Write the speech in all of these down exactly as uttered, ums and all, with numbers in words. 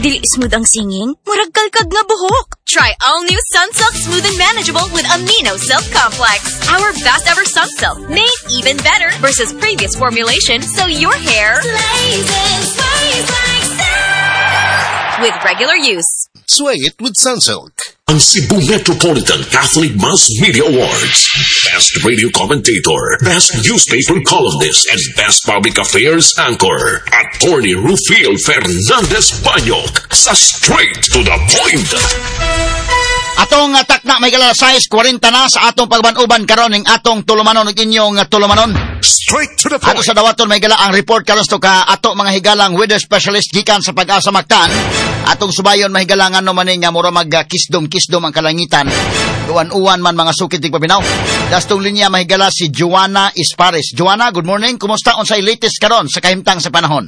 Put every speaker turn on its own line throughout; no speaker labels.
Dili smooth ang singing, murag kalkag nga buhok. Try all new Sunsilk Smooth and Manageable with Amino Silk Complex. Our best ever Sunsilk, made even better versus previous formulation, so your hair blazes, sways like silk with regular use.
Sway it with Sunsilk.
Ang Cebu Metropolitan Catholic Mass Media Awards. Best Radio Commentator, Best Newspaper Columnist, and Best Public Affairs Anchor. Attorney Rufil Fernandez Banyok sa Straight to the Point.
Atong atak na may galala size forty na sa atong pagbanuban karon ning atong tulumanon ug inyong tulumanon.
Straight to the point.
Ato sa dawaton may gala ang report karon to ka ato mga higalang weather specialist gikan sa Pag-asa Mactan. Atong subayon mahigalangan no maning nga mura mag kisdom-kisdom ang kalangitan. Uwan-uwan man mga sukit tig pabinaw. Dastong linya mahigala si Joanna Ispares. Joanna, good morning. Kumusta unsay latest karon sa kahimtang sa panahon?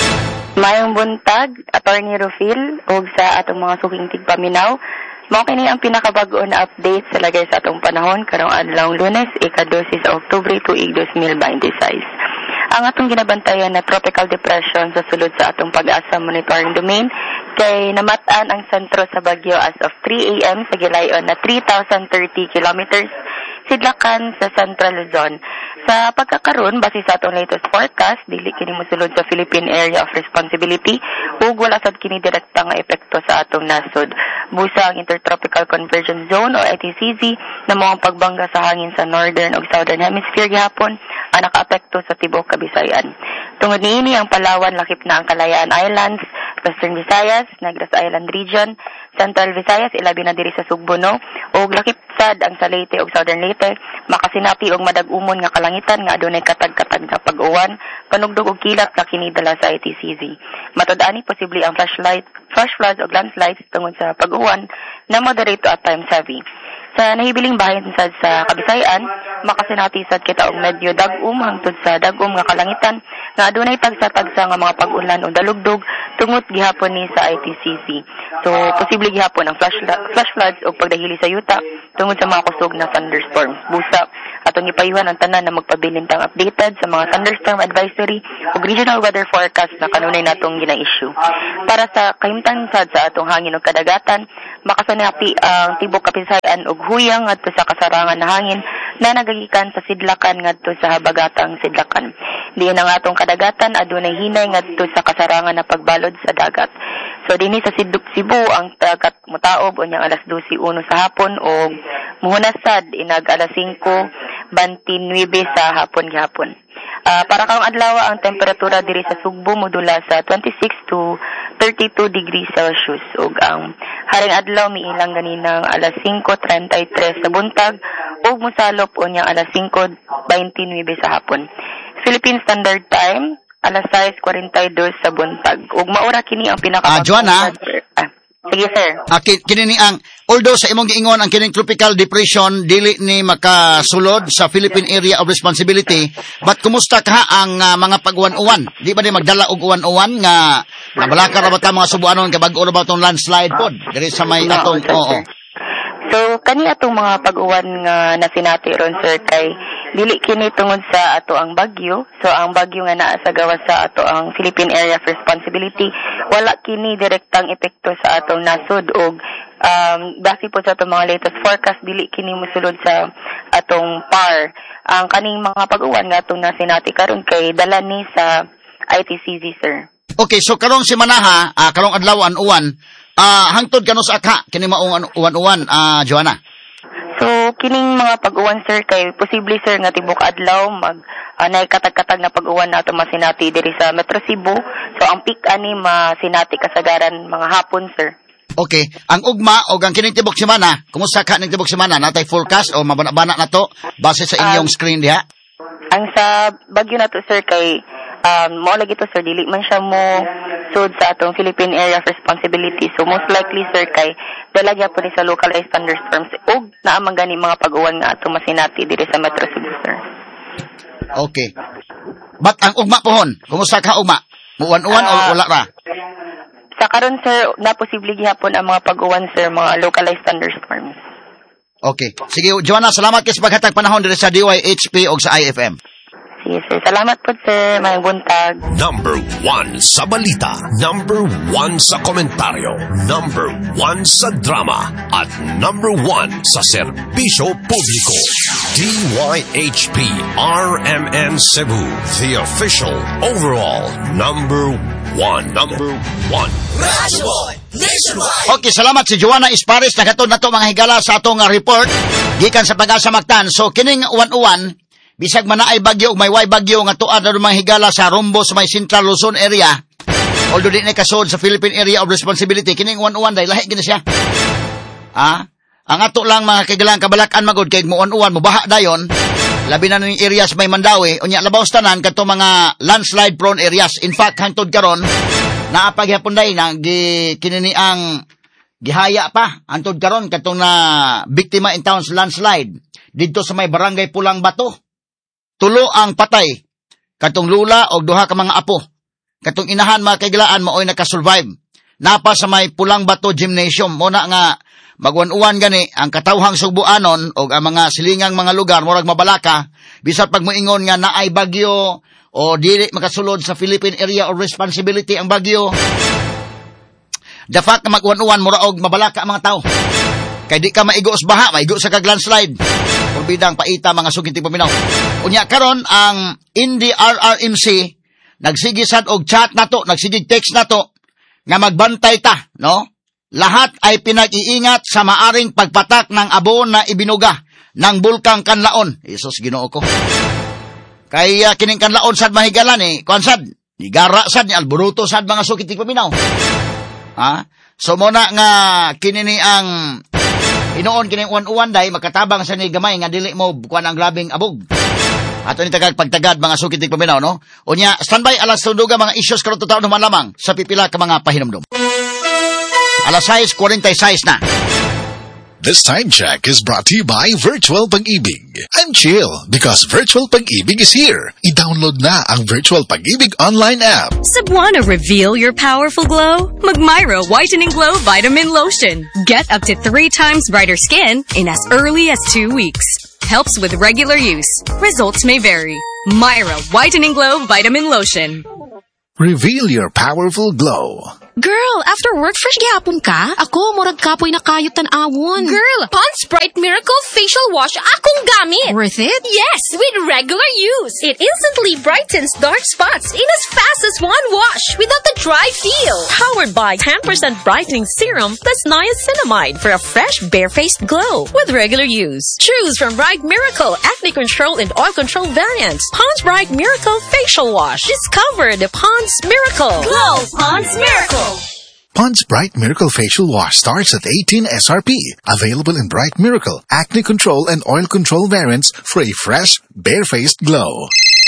Mayong buntag, Attorney Rufil, ug sa atong mga suking tigpaminaw. Mao kini ang pinakabago na update sa lagay sa atong panahon karong adlaw Lunes, ika-twelve sa Oktubre tuig twenty twenty-six. Ang atong ginabantayan na tropical depression sa sulod sa atong Pag-asa monitoring domain kay namatan ang sentro sa bagyo as of three a.m. sa gilayon na three thousand thirty kilometers sidlakan sa Central Luzon. Sa pagkakaroon, base sa atong latest forecast, dili kini mosulod sa Philippine Area of Responsibility ug wala sad kini direkta nga epekto sa atong nasod. Busa ang Intertropical Convergence Zone o I T C Z na mga pagbangga sa hangin sa Northern ug Southern Hemisphere gihapon ang nakaapekto sa tibuok Kabisayan. Tungod niini ang Palawan lakip na ang Kalayaan Islands, Western Visayas, Negros Island Region, Central Visayas ilabi na diri sa Sugbono ug lakip sad ang sa Leyte ug Southern Leyte makasinapi og madag-umon nga kalangitan nga adunay katag-katag nga pag-uwan, panugdog og kilap sa kini dala sa I T C Z. Matud-ani posible ang flashlight, flash floods ug landslides tungod sa pag-uwan na moderate to at times heavy. Sa nahibiling bahin sad sa Kabisayan, makasinati sad kita og medyo dag-um hangtod sa dag-um nga kalangitan nga adunay tagsa-tagsa nga mga pag-ulan o dalugdog tungod gihapon ni sa I T C Z. So posible gihapon ang flash flash floods o pagdahili sa yuta tungod sa mga kusog na thunderstorms. Busa atong ipayuhan ang tanan na magpabilintang updated sa mga thunderstorm advisory o regional weather forecast na kanunay natong gina-issue. Para sa kahimtang sad sa atong hangin ug kadagatan, makasanapi ang tibok Kabisayan ug huyang ngadto sa kasarangan na hangin na nagagikan sa sidlakan ngadto sa habagatang sidlakan. Diin ang atong kadagatan adunay hinay ngadto sa kasarangan na pagbalod sa dagat. So dinhi sa Siduk Cebu ang dagat mutaob unyang alas twelve sa hapon o muhunasad inag alas five twenty-nine sa hapon gihapon. Uh, para karong adlaw ang temperatura diri sa Sugbo modula sa twenty-six to thirty-two degrees Celsius ug ang haring adlaw miilang ganinang alas five thirty-three sa buntag ug mosalop unyang alas five twenty-nine sa hapon. Philippine Standard Time alas six forty-two sa buntag ug maura kini ang pinaka
Ah, Joanna.
Ah, sige sir.
Ah, kini ni ang although sa imong giingon ang kining tropical depression dili ni makasulod sa Philippine Area of Responsibility, but kumusta ka ang uh, mga pag-uwan-uwan? Di ba ni magdala og uwan-uwan nga nabalaka ra ba ta mga Subuanon kay bag-o ra ba tong landslide pod diri sa may
No,
atong
sir,
oo.
sir. So kani atong mga pag-uwan nga nasinati ron sir kay dili kini tungod sa ato ang bagyo. So ang bagyo nga naa sa gawas sa ato ang Philippine Area of Responsibility wala kini direktang epekto sa atong nasod og um, base po sa atong mga latest forecast dili kini mosulod sa atong P A R. Ang kaning mga pag-uwan nga atong nasinati karon kay dala ni sa I T C Z sir.
Okay, so karong semana ha, uh, karong adlaw an uwan, ah hangtod kano sa akha kini maong uwan-uwan, ah Joanna.
So kining mga pag-uwan sir kay posible sir nga tibok adlaw mag uh, naikatag-katag na pag-uwan nato masinati diri sa Metro Cebu. So ang peak ani masinati kasagaran mga hapon sir.
Okay, ang ugma o ang kining tibok semana, kumusta ka ning tibok semana? Natay forecast o mabana-bana na to base sa inyong
Um,
screen diha?
Ang sa bagyo nato sir kay um mo lagi to sir dili man siya mo sud sa atong Philippine Area of Responsibility. So most likely sir kay dala gyapon ni sa localized thunderstorms ug naa man gani mga pag-uwan nga ato masinati diri sa Metro Cebu sir.
Okay. But ang ugma pohon, kumusta ka ugma? Muwan-uwan o
Ah,
wala ra?
Sa karon sir na posible gihapon ang mga pag-uwan sir mga localized thunderstorms.
Okay. Sige, Joanna, salamat kay sa paghatag panahon diri sa D Y H P o sa I F M.
Sige, sir. Salamat po, sir. Mayang buntag.
Number one sa balita. Number one sa komentaryo. Number one sa drama. At number one sa serbisyo publiko. D Y H P R M N Cebu. The official overall number one. Number one.
Radyo Nationwide.
Okay, salamat si Joanna Isparis. Nagatod na to mga higala sa atong uh, report. Gikan sa Pag-asa Mactan. So, kining uwan-uwan, bisag man na ay bagyo, may way bagyo, nga tuad na mga higala sa Rombo sa may Central Luzon area. Although di na kasod sa Philippine Area of Responsibility, kining uwan-uwan, dahil lahi gina siya. Ah? Ang ato lang mga kagalang kabalakan magod, kay mo uwan-uwan, mubaha dayon, labi na ng areas may Mandawi, unya labaw tanan kato mga landslide prone areas. In fact, hangtod karon naapaghapon day na gi, kinini ang gihaya pa, hangtod karon katong na biktima in town sa landslide. Dito sa may barangay Pulang Bato, tulo ang patay, katong lula o duha ka mga apo. Katong inahan mga kaigalaan, maoy nakasurvive. Napa sa may Pulang Bato Gymnasium, muna nga magwan-uwan gani ang katawhang Subuanon o ang mga silingang mga lugar, murag mabalaka, bisag pag moingon nga naay bagyo o dili makasulod sa Philippine Area of Responsibility ang bagyo. The fact na magwan-uwan, muraog mabalaka ang mga tao. Kay di ka maigo sa baha, maigo sa kag landslide. Purbidang paita mga suginting paminaw. Unya karon ang N D R R M C nagsigisad og chat nato, nagsigig text nato nga magbantay ta, no? Lahat ay pinag-iingat sa maaring pagpatak ng abo na ibinuga ng bulkang Kanlaon. Isus Ginoo ko. Kay uh, kining Kanlaon sad mahigalan eh, kuan sad, igara sad ni alburuto sad mga sukinting paminaw. Ha? So muna nga kinini ang inoon kining uwan-uwan day makatabang sa ni gamay nga dili mo kuan ang grabing abog. Ato ni tagad pagtagad mga sukinting paminaw, no? Unya standby alas tunduga mga issues karon taon naman lamang sa pipila ka mga pahinumdum. Alas sais forty-six na.
This time check is brought to you by Virtual Pag-ibig. And chill, because Virtual Pag-ibig is here. I-download na ang Virtual Pag-ibig online app.
Cebuana, reveal your powerful glow? Magmyra Whitening Glow Vitamin Lotion. Get up to three times brighter skin in as early as two weeks. Helps with regular use. Results may vary. Myra Whitening Glow Vitamin Lotion.
Reveal your powerful glow.
Girl, after work, fresh gihapon ka? Ako, murag kapoy na kayo tan-awon.
Girl, Pond's Bright Miracle Facial Wash akong gamit.
Worth it?
Yes, with regular use. It instantly brightens dark spots in as fast as one wash without the dry feel.
Powered by ten percent brightening serum plus niacinamide for a fresh, bare-faced glow with regular use. Choose from Bright Miracle Acne Control and Oil Control variants. Pond's Bright Miracle Facial Wash. Discover the Pond's Miracle.
Glow Pond's Miracle.
Pond's Bright Miracle Facial Wash starts at eighteen S R P. Available in Bright Miracle, Acne Control, and Oil Control variants for a fresh, bare-faced glow.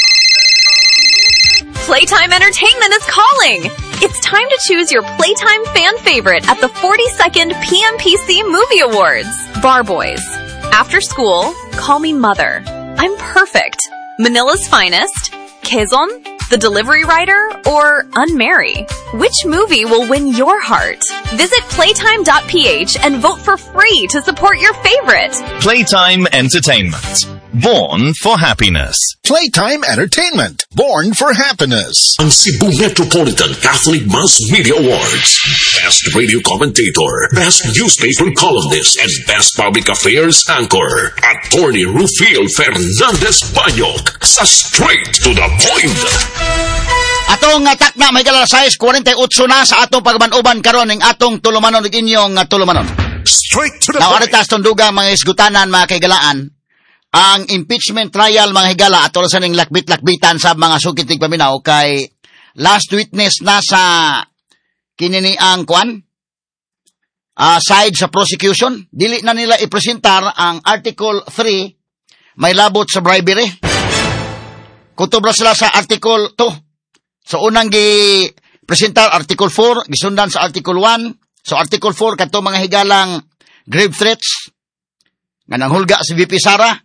Playtime Entertainment is calling! It's time to choose your Playtime fan favorite at the forty-second P M P C Movie Awards. Bar Boys. After School, Call Me Mother. I'm Perfect. Manila's Finest. Quezon, The Delivery Rider, or Unmarry? Which movie will win your heart? Visit playtime dot p h and vote for free to support your favorite.
Playtime Entertainment. Born for happiness.
Playtime Entertainment. Born for happiness.
Ang Cebu Metropolitan Catholic Mass Media Awards. Best Radio Commentator, Best Newspaper Columnist, and Best Public Affairs Anchor. Attorney Rufil Fernandez Banyok sa Straight to the Point.
Atong atak na may galasayas forty-eight na sa atong pagmanuban karon ning atong tulumanon ug inyong tulumanon.
Straight to the
Now,
point.
aritas tundugang mga isgutanan mga kaigalaan. Ang impeachment trial mga higala at sa ning lakbit-lakbitan sa mga sukiting paminaw kay last witness na sa kinini ang kwan uh, side sa prosecution. Dili na nila ipresentar ang Article three may labot sa bribery. Kutubra sila sa Article two. So unang gi-presentar Article four, gisundan sa Article one. So Article four kadto mga higalang grave threats nga nanghulga si V P Sara.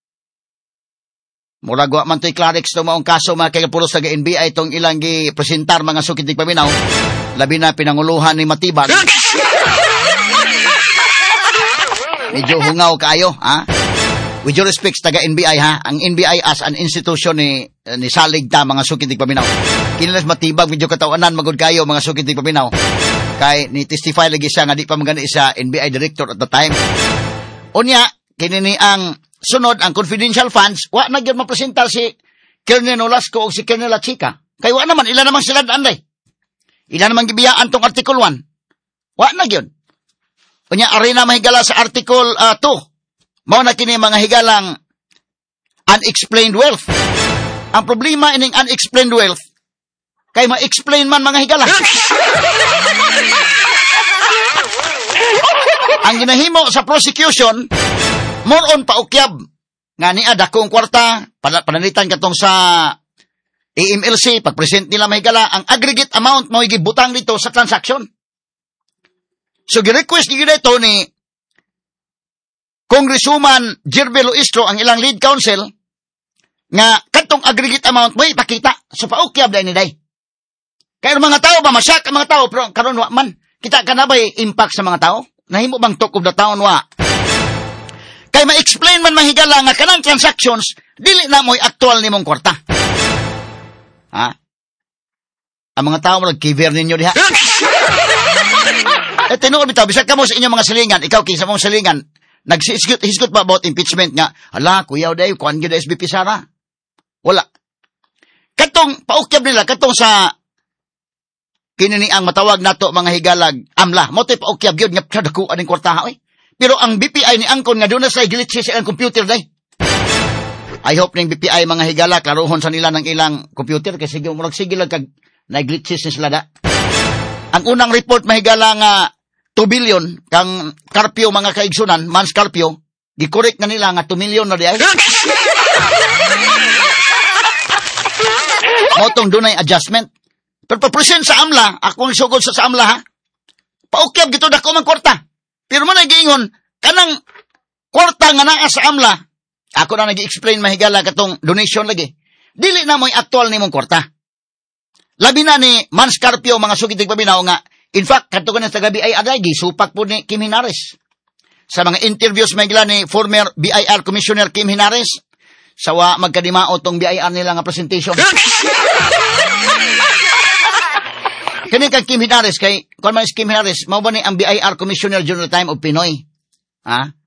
Murag wa man to'y Clarix to maong kaso mga kagapulos taga N B I itong ilang gi-presentar mga sukiting paminaw. Labi na pinanguluhan ni Matiban. Medyo hungaw kaayo, ha? With due respect, taga N B I ha, ang N B I as an institution ni ni salig ta mga sukitig paminaw. Kinilas matibag medyo katawanan magud kayo mga sukitig paminaw. Kay ni testify lagi siya nga di pa magani sa N B I director at the time. Unya, kini ni ang sunod ang confidential funds, wa na gyud mapresentar si Colonel Nolasco o si Colonel Chica. Kay wa naman ila naman sila anday. Ila naman gibiyaan tong Article one. Wa na gyud. Unya arena mahigala sa Article uh, two. Mao na kini mga higalang unexplained wealth. Ang problema ining unexplained wealth kay ma-explain man mga higala. Ang ginahimo sa prosecution more on paukyab nga niya dakong kwarta panalitan katong sa A M L C pag-present nila mga higala ang aggregate amount mo gibutang dito sa transaction. So gi-request gyud ito ni Congresswoman Jerby Luistro ang ilang lead counsel nga katong aggregate amount mo ipakita so paukyab dai ni day. Kaya mga tao ba masyak ang mga tao pero karon wa man kita kana ba impact sa mga tao? Nahimo bang talk of the town wa? Kay ma-explain man mahigala nga kanang transactions dili na mo'y actual nimong kwarta. Ha? Ang mga tao mo nag-kiver ninyo diha. Eh tinuod bitaw bisag kamo sa inyong mga silingan, ikaw kinsa mong silingan naghisgot ba about impeachment nga, ala, kuyaw dayo, kuhan yun S B P Sara. Wala. Katong, paukyab nila, katong sa kinini ang matawag nato mga higalag, amla, mo tayo paukyab yun, nga kadakuan ng kwartaha, eh. Pero ang B P I ni Angkon nga doon na sa glitches sa ilang computer day. I hope ng B P I mga higala, klaruhon sa nila ng ilang computer, kasi murag sige lang kag na-glitches ni sila da. Ang unang report mahigala nga, two billion kang Carpio mga kaigsunan, Mans Carpio, gikorek na nila nga two million na diay. Motong dunay adjustment. Pero pa-present sa AMLA, akong sugod sa, sa AMLA ha, paukyab gito dako man kwarta. Pero man giingon kanang kwarta nga naa sa AMLA, ako na nagi-explain mahigala katong donation lagi. Dili na mo'y aktual nimong kwarta. Labi na ni Mans Carpio mga sugitig paminaw nga, in fact, kanto ka na sa gabi ay aday, gisupak po ni Kim Hinares. Sa mga interviews may gila ni former B I R Commissioner Kim Hinares, sawa magkadimao tong B I R nila nga presentation. Kani kang Kim Hinares, kay, kung man is Kim Hinares, mao ba ni ang B I R Commissioner during the time of Pinoy? Ha?